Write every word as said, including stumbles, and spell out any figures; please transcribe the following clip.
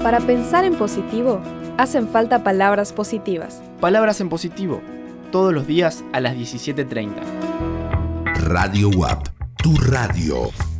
Para pensar en positivo, hacen falta palabras positivas. Palabras en positivo, todos los días a las diecisiete treinta. Radio U A P, tu radio.